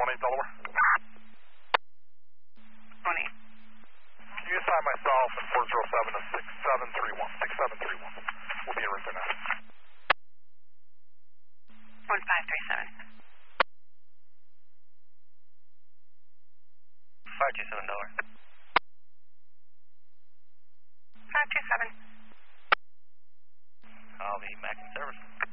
18 Delaware. 20. Can you assign myself and 407 to 6731? 6731. We'll be in route there now. 1537. 527 Delaware. 527. I'll be back in service.